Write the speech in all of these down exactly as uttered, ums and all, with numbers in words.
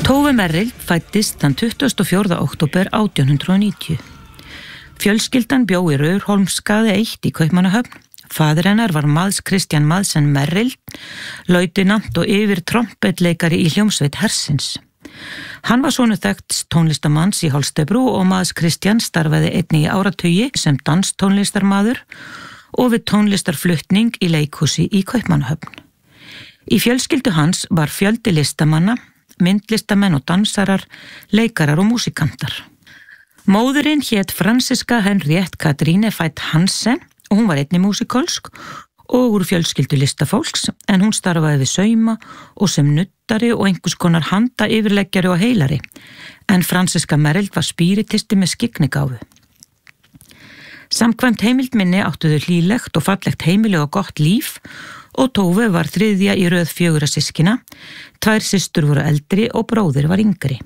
Tove Merrild fæddist þann tuttugasta og fjórða október átján hundrað og níutíu. Fjölskyldan bjó í Rauðhólmsgade eitt í Kaupmannahöfn. Faðir hennar var Mads Christian Madsen Merrild, lautinant og yfir trompetleikari í hljómsveit hersins. Hann var sonur þekkts tónlistamanns í Holstebro og Mads Christian starfaði einnig í áratugi sem danstónlistarmaður og við tónlistarflutning í leikhúsi í Kaupmannahöfn. Í fjölskyldu hans var fjöldi listamanna, myndlistamenn og dansarar, leikarar og músikantar. Móðurinn hét Franziska Henriette Katríne fædd Hansen og hún var einnig músikolsk og úr fjölskyldu listafólks, en hún starfaði við sauma og sem nuttari og einhvers konar handa yfirleggjari og heilari, en Franziska Merrild var spíritisti með skyggnigáfu. Samkvæmt heimildminni áttu þau hlýlegt og fallegt heimili og gott líf og Tove var þriðja í röð fjögurra systkina, tvær systur voru eldri og bróðir var yngri.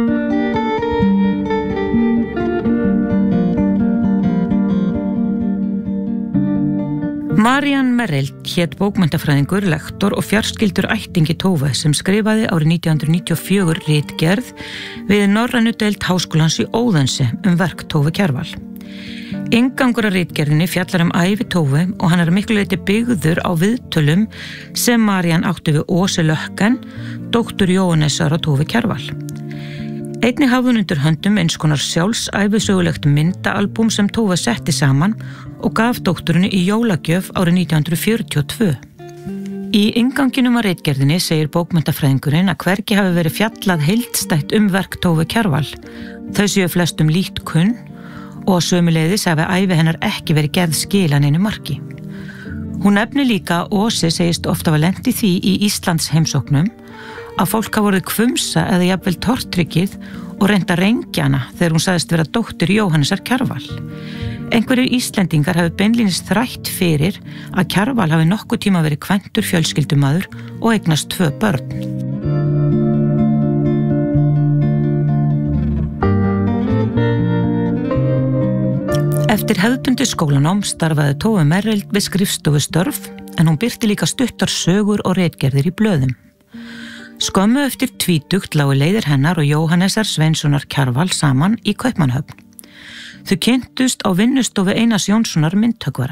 Marianne Merrild hét bókmenntafræðingur, lektor og fjarskyldur ættingi Tove sem skrifaði árið nítján hundruð níutíu og fjögur ritgerð við norrænu deild Háskólans í Óðense um verk Tove Kjarval. Inngangur að ritgerðinni fjallar um ævi Tove og hann er miklu leyti byggður á viðtölum sem Marianne átti við Åse Løkken, dóttur Jóhannesar og Tove Kjarval. Einnig hafði hún undir höndum eins konar sjálfsævisögulegt myndaalbúm sem Tove setti saman og gaf dótturinni í jólagjöf árið nítján hundruð fjörutíu og tvö. Í innganginum að ritgerðinni segir bókmenntafræðingurinn að hvergi hafi verið fjallað heildstætt um verk Tove Kjarval. Þau séu flestum lítt kunn og sömuleiðis hafi ævi hennar ekki verið gerð skil að neinu marki. Hún nefnir líka að Åse segist ofta var lent í því í Íslands heimsóknum að fólk hafi voruð hvumsa eða jafnvel tortryggið og reynda að rengja hana þegar hún sagðist vera dóttir Jóhannesar Kjarval. Einhverjir Íslendingar hafi beinlínis þrætt fyrir að Kjarval hafi nokkuð tíma verið kvæntur fjölskyldumaður og eignast tvö börn. Eftir hefðbundi skólanám starfaði Tove Merrild við skrifstofustörf en hún birti líka stuttar sögur og ritgerðir í blöðum. Skömmu eftir tvítugt lágu leiðir hennar og Jóhannesar Sveinssonar Kjarval saman í Kaupmannahöfn. Þau kynntust á vinnustofu Einars Jónssonar myndhöggvara.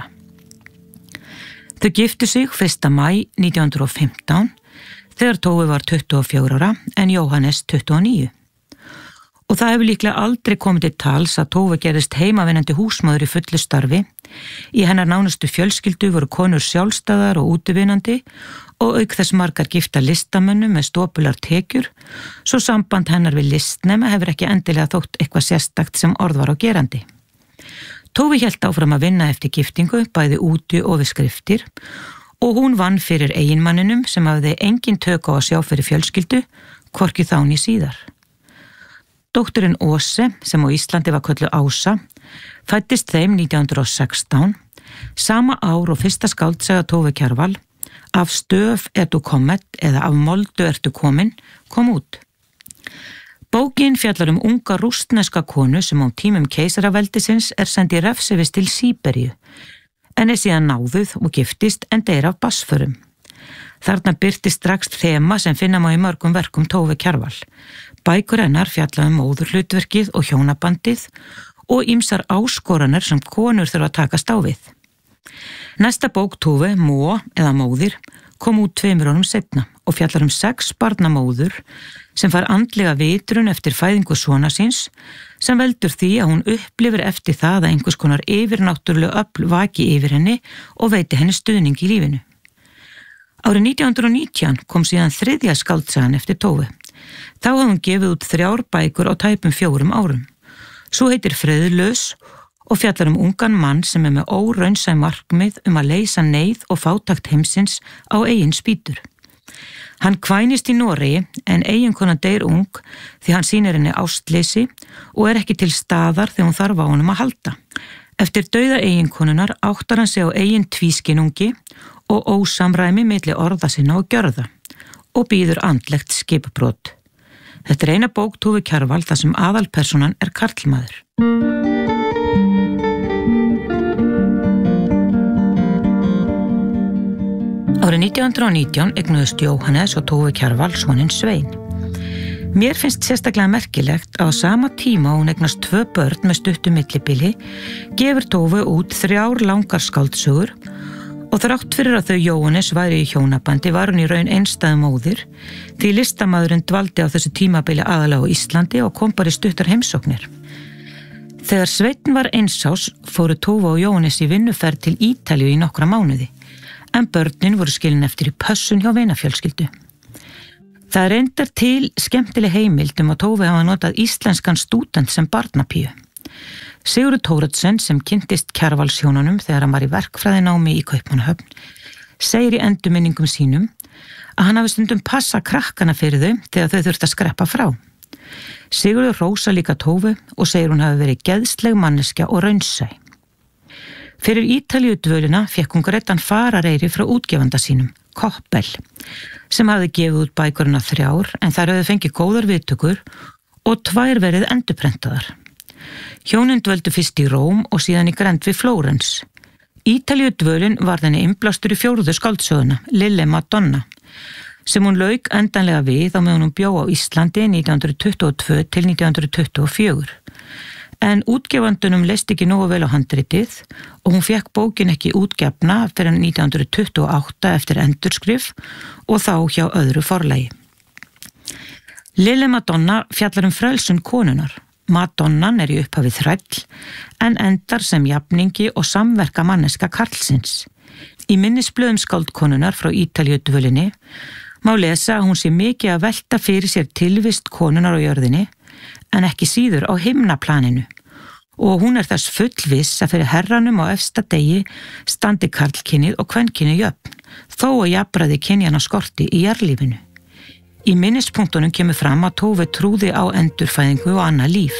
Þau giftu sig fyrsta maí nítján hundruð og fimmtán þegar Tove var tuttugu og fjögurra ára en Jóhannes tuttugu og níu. Og það hefur líklega aldrei komið til tals að Tove gerðist heimavinnandi húsmóður í fullu starfi. Í hennar nánustu fjölskyldu voru konur sjálfstæðar og útivinnandi og auk þess margar gifta listamönnum með stopular tekjur, svo samband hennar við listnema hefur ekki endilega þótt eitthvað sérstakt sem orð var á gerandi. Tove hélt áfram að vinna eftir giftingu, bæði úti og við skriftir, og hún vann fyrir eiginmanninum sem hafði engin tök á að sjá fyrir fjölskyldu, hvorki þá né síðar. Dótturinn Åse, sem á Íslandi var kölluð Ása, fæddist þeim nítján hundruð og sextán, sama ár og fyrsta skáldsaga Tove Kjarval, Af stöf ertu kommet eða Af moldu ertu komin, kom út. Bókin fjallar um unga rússneska konu sem á tímum keisaraveldisins er send í refsivist til Síberíu, en er síðan náðuð og giftist en deyr af bassförum. Þarna birtist strax þema sem finna má í mörgum verkum Tove Kjarval. Bækur hennar fjalla um móðurhlutverkið og hjónabandið og ýmsar áskoranir sem konur þurfa að takast á við. Næsta bók Tove, Mó eða Móðir, kom út tveimur árum seinna og fjallar um sex barna móður sem fær andlega vitrun eftir fæðingu sona síns sem veldur því að hún upplifir eftir það að einhvers konar yfirnáttúruleg öfl vaki yfir henni og veiti henni stuðning í lífinu. Árið nítján hundruð og nítján kom síðan þriðja skáldsagan eftir Tove. Þá hafði hún gefið út þrjár bækur á tæpum fjórum árum. Svo heitir Friðlaus og fjallar um ungan mann sem er með óraunsæ markmið um að leysa neyð og fátækt heimsins á eigin spýtur. Hann kvænist í Noregi en eiginkona deyr ung því hann sýnir henni ástleysi og er ekki til staðar þegar hún þarf á honum að halda. Eftir dauða eiginkonunar áttar hann sig á eigin tvískinungi og ósamræmi milli orða sinna og gjörða og býður andlegt skipbrot. Þetta er eina bók Tove Kjarval þar sem aðalpersonan er karlmaður. Árið nítján hundruð og nítján eignuðust Jóhannes og Tove Kjarval soninn Svein. Mér finnst sérstaklega merkilegt að á sama tíma hún eignast tvö börn með stuttu millibili, gefur Tove út þrjár langar skáldsögur og þrátt fyrir að þau Jóhannes væri í hjónabandi var hún í raun einstæð móðir því listamaðurinn dvaldi á þessu tímabili aðalega á Íslandi og kom bara í stuttar heimsóknir. Þegar Sveinn var einsás fóru Tove og Jóhannes í vinnuferð til Ítalíu í nokkra mánuði, en börnin voru skilin eftir í pössun hjá vinafjölskyldu. Það er reyndar til skemmtileg heimild um að Tove hafa notað íslenskan stúdent sem barnapíu. Sigurður Thoroddsen sem kynntist Kjarvalshjónunum þegar hann var í verkfræðinámi í Kaupmannahöfn segir í endurminningum sínum að hann hafi stundum passa krakkana fyrir þau þegar þau þurft að skreppa frá. Sigurður rósa líka Tove og segir hún hafi verið geðsleg manneskja og raunsæ. Fyrir Ítalíu dvölina fékk hún greiddan farareyri frá útgefanda sínum, Koppel, sem hafði gefið út bækurina þrjár en þær hafði fengið góðar viðtökur og tvær verið endurprentaðar. Hjónin dvöldu fyrst í Róm og síðan í grennd við Flórens. Ítalíu dvölin var þenni innblástur í fjórðu skáldsöguna, Lille Madonna, sem hún lauk endanlega við á meðan hún bjó á Íslandi nítján hundruð tuttugu og tvö til nítján hundruð tuttugu og fjögur. En útgefandunum leist ekki nógu vel á handritið og hún fékk bókin ekki útgefna fyrir nítján hundruð tuttugu og átta eftir endurskrif og þá hjá öðru forlagi. Lille Madonna fjallar um frelsun konunnar. Madonnan er í upphafi þræll en endar sem jafningi og samverka manneska karlsins. Í minnisblöðum skáldkonunnar frá Ítalíu dvölinni má lesa að hún sé mikið að velta fyrir sér tilvist konunnar á jörðinni en ekki síður á himnaplaninu og hún er þess fullviss að fyrir herranum á efsta degi standi karlkynnið og kvenkynið jöfn, þó að jafnræði kynjana skorti í jarðlífinu. Í minnispunktunum kemur fram að Tove trúði á endurfæðingu og annað líf.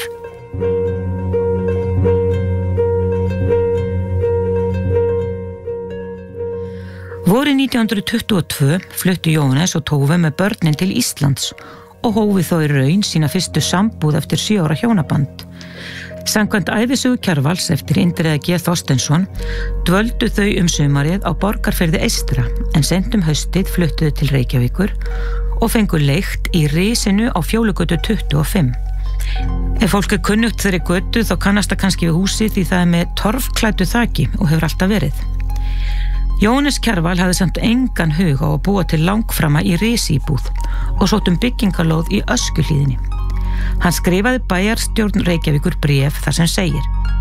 Vorið nítján hundruð tuttugu og tvö fluttu Jóhannes og Tove með börnin til Íslands og hófi þó í raun sína fyrstu sambúð eftir sjö ára hjónaband. Samkvæmt ævisögu Kjarvals eftir Indriða G. Þorsteinsson dvöldu þau um sumarið á Borgarfirði eystra en seint um haustið fluttuðu til Reykjavíkur og fengu leigt í risinu á Fjólugötu tuttugu og fimm. Ef fólk er kunnugt þeirri götu þá kannast það kannski við húsið því það er með torfklæddu þaki og hefur alltaf verið. Jóhannes Kjarval hafði samt engan hug á að búa til langframa í risíbúð og sótt um byggingarlóð í Öskjuhlíðinni. Hann skrifaði bæjarstjórn Reykjavíkur bréf þar sem segir: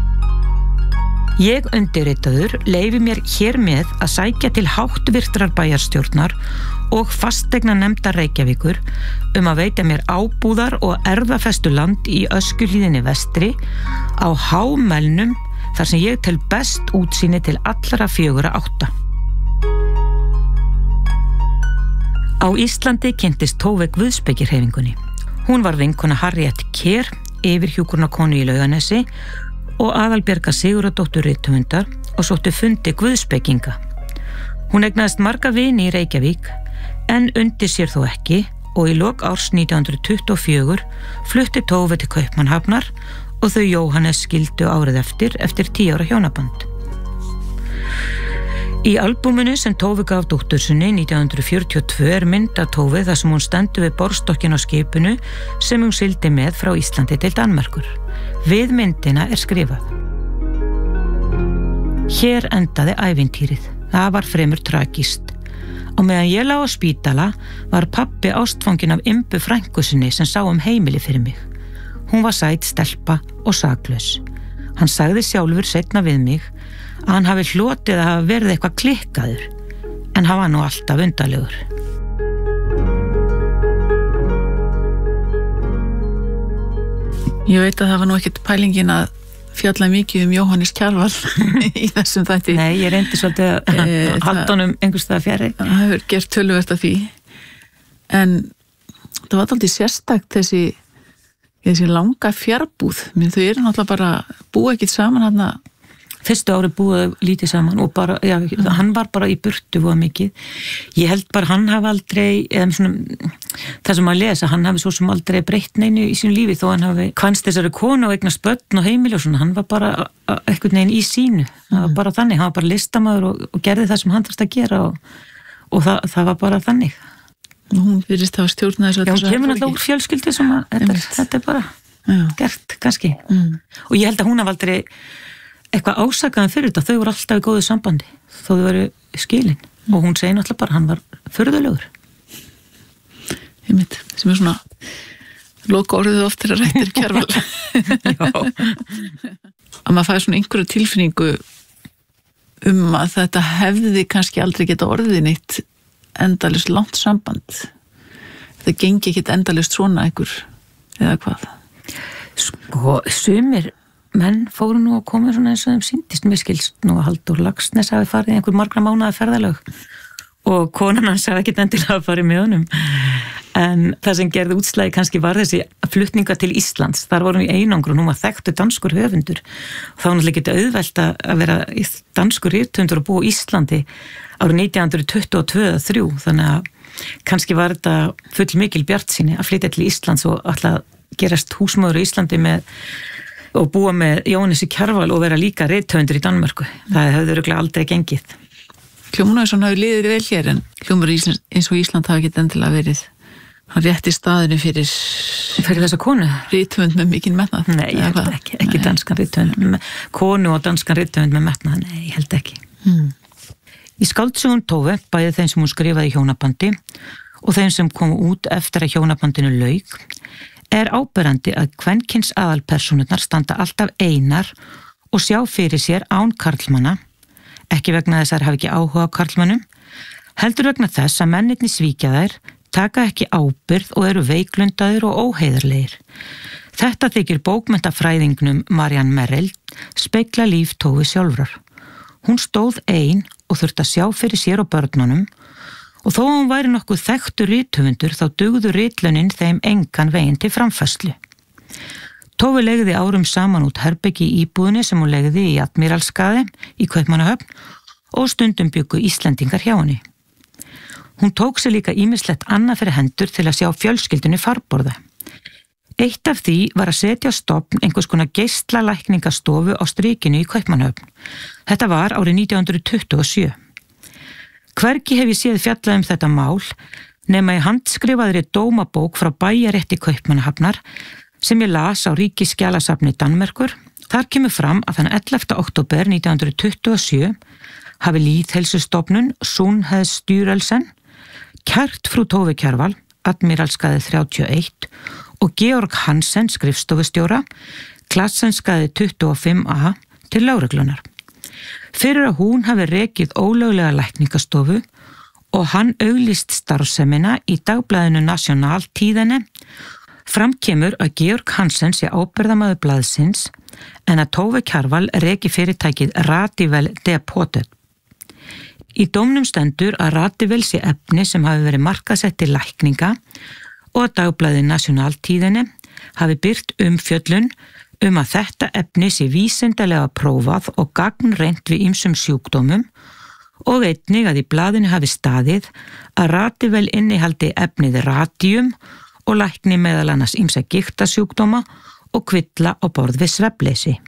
Ég undirritaður leyfi mér hér með að sækja til háttvirtrar bæjarstjórnar og fastegna nefndar Reykjavíkur um að veita mér ábúðar og erfðafestu land í Öskjuhlíðinni vestri á hámelnum þar sem ég tel best útsýni til allra fjögurra átta. Á Íslandi kynntist Tove Guðspekihreyfingunni. Hún var vinkona Harriet Kjær, yfirhjúkrunarkonu í Laugarnesi og Aðalbjargar Sigurðardóttur rithöfundar og sótti fundi guðspekinga. Hún eignaðist marga vini í Reykjavík en undir sér þó ekki og í lok árs nítján hundruð tuttugu og fjögur flutti Tove til Kaupmannahafnar og þau Jóhannes skildu árið eftir eftir tíu ára hjónaband. Í albúminu sem Tove gaf dóttur sinni nítján hundruð fjörutíu og tvö er mynd af Tove þar sem hún stendur við borðstokkinn á skipinu sem hún sigldi með frá Íslandi til Danmerkur. Við myndina er skrifað: Hér endaði ævintýrið. Það var fremur tragískt. Á meðan ég lá á spítala var pabbi ástfanginn af Imbu frænku sinni sem sá um heimili fyrir mig. Hún var sæt stelpa og saklaus. Hann sagði sjálfur seinna við mig að hann hafi hlotið að hafa verið eitthvað klikkaður, en hann var nú alltaf undarlegur. Ég veit að það var nú ekkert pælingin að fjalla mikið um Jóhannes Kjarval í þessum þætti. Nei, ég reyndi svolítið að e, halda honum einhvers staðar fjarri. Það hefur gert töluvert af því. En það var aldrei sérstakt þessi, þessi langa fjarbúð. Menn þau eru náttúrulega bara búið ekkert saman hann að Fyrstu ári búið lítið saman og bara, já, mm. hann var bara í burtu voða mikið. Ég held bara hann hafi aldrei, eða svona, það sem að lesa, hann hafi svo sem aldrei breytt neinu í sínu lífi þó hann hafi kvænst þessari konu og eignast börn og heimili og svona, hann var bara eitthvað neginn í sínu, það var bara þannig, hann var bara listamaður og, og gerði það sem hann þarfst að gera og, og það, það var bara þannig. Hún virðist þá stjórna þess að Já, hún kemur alltaf úr fjölskyldu sem að þetta, þetta er bara Já. gert, kannski. Mm. Og ég held að hún hafði aldrei eitthvað ásakaðan fyrir þetta, þau voru alltaf í góðu sambandi, þó þau voru skilin. Mm. Og hún segi náttúrulega bara, hann var furðulegur. Ég mynd, sem er svona loka orðið oft til að rættir Kjarval. Já. Að maður fæði svona einhverju tilfinningu um að þetta hefði kannski aldrei geta orðið neitt endalist langt samband. Það gengi ekkit endalist svona einhver, eða hvað? Sko, sumir menn fóru nú að koma svona eins og þeim síndist, mér skilst nú að Halldór Laxness hafi farið í einhver margra mánaða ferðalög og konan hans hafi ekkit endilega farið með honum. En það sem gerði útslagi kannski var þessi flutninga til Íslands. Þar vorum við einangrun, hún var þekktur danskur höfundur. Þá var náttúrulega getið auðvelt að vera danskur rithöfundur og búa í Íslandi árið nítján hundruð tuttugu og tvö eða þrjú. Þannig að kannski var þetta full mikil bjartsýni að flytja til Íslands og alltaf gerast húsmóður í Íslandi með og búa með Jóhannessi Kjarval og vera líka rithöfundur í Danmörku. Það hefði örugglega aldrei gengið. Hljómar svona hafi liðið vel hér en hljómar eins og Ísland hafi ekki endilega verið hann rétti staðinu fyrir fyrir þessa konu? Rithöfund með mikinn metnað? Nei, ég held ekki, ekki danskan rithöfund konu og danskan rithöfund með metnað, nei, ég held ekki. Hmm. Í skáldsögun Tove, bæði þeim sem hún skrifaði í hjónabandi og þeim sem kom út eftir að hjónabandinu lauk, er áberandi að kvenkyns aðalpersónurnar standa alltaf einar og sjá fyrir sér án karlmanna, ekki vegna þess að þær hafi ekki áhuga á karlmannum, heldur vegna þess að mennirni svíkja þær, taka ekki ábyrgð og eru veiklundaðir og óheiðarlegir. Þetta þykir bókmenntafræðingnum Marianne Merrill spegla líf Tove sjálfrar. Hún stóð ein og þurfti að sjá fyrir sér og börnunum og þó hún væri nokkuð þekktur rithöfundur þá dugðu ritlaunin þeim engan veginn til framfærslu. Tove legði árum saman út herbeggi í íbúðinni sem hún legði í Admiralsskaði í Kaupmannahöfn og stundum bjuggu Íslendingar hjá henni. Hún tók sér líka ýmislegt annað fyrir hendur til að sjá fjölskyldunni farborða. Eitt af því var að setja á stofn einhvers konar geislalækningastofu á strikinu í Kaupmannahöfn. Þetta var árið nítján hundruð tuttugu og sjö. Hvergi hef ég séð fjallað um þetta mál nema í handskrifaðri dómabók frá bæjarétti Kaupmannahafnar sem ég las á Ríkisskjalasafni Danmerkur. Þar kemur fram að þann ellefta október nítján hundruð tuttugu og sjö hafi Lýðheilsustofnun Sundhedsstyrelsen kært frú Tove Kjarval, Admiralsskaði þrjátíu og eitt og Georg Hansen, skrifstofustjóra, Klassenskaði tuttugu og fimm A til lögreglunar. Fyrir að hún hafi rekið ólöglega lækningastofu og hann auglýst starfsemina í dagblaðinu Nationaltíðinni, framkemur að Georg Hansen sé ábyrgðarmaður blaðsins en að Tove Kjarval reki fyrirtækið Radivel Depotet. Í dómnum stendur að Radivel sé efni sem hafi verið markaðsett til lækninga og að dagblaðið Nationaltíðinni hafi birt umfjöllun um að þetta efni sé vísindalega prófað og gagnreynt við ýmsum sjúkdómum og einnig að í blaðinu hafi staðið að Radivel innihaldi efnið radium og lækni meðal annars ýmsa gigtasjúkdóma og kvilla á borð við svefnleysi.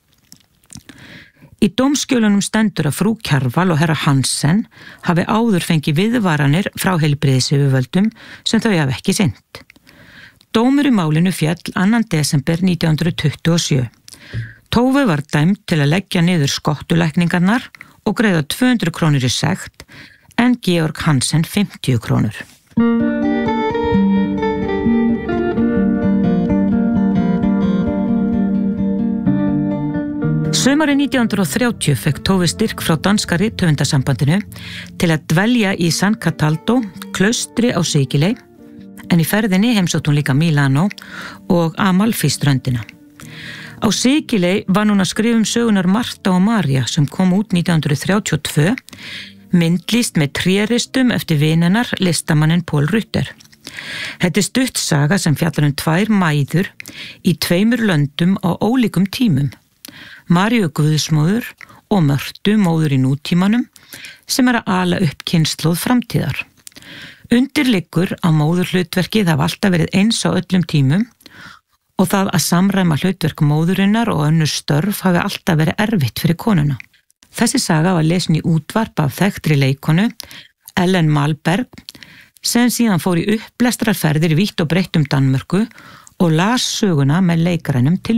Í dómskjölunum stendur að frú Kjarval og herra Hansen hafi áður fengið viðvaranir frá heilbrigðisyfirvöldum sem þau hafi ekki sinnt. Dómur í málinu fjall annan desember nítján hundruð tuttugu og sjö. Tove var dæmd til að leggja niður skottulækningarnar og greiða tvö hundruð krónur í sekt en Georg Hansen fimmtíu krónur. Sumarið nítján hundruð þrjátíu fekk Tove styrk frá danska rithöfundasambandinu til að dvelja í San Cataldo, klaustri á Sikiley, en í ferðinni heimsótt hún líka Milano og Amalfi-ströndina. Á Sikiley var hún að skrifa um sögunar Marta og María sem kom út nítján hundruð þrjátíu og tvö, myndlýst með tréristum eftir vinennar listamannin Paul Rutter. Þetta er stutt saga sem fjallar um tvær mæður í tveimur löndum á ólíkum tímum. Maríu Guðsmóður og Mörtu móður í nútímanum sem er að ala upp kynslóð framtíðar. Undir liggur að móðurhlutverkið hafa alltaf verið eins á öllum tímum og það að samræma hlutverk móðurinnar og önnur störf hafi alltaf verið erfitt fyrir konuna. Þessi saga var lesin í útvarp af þekktri leikonu Ellen Malberg sem síðan fór í upplestrarferðir vítt og breytt um Danmörku og las söguna með leikarænum til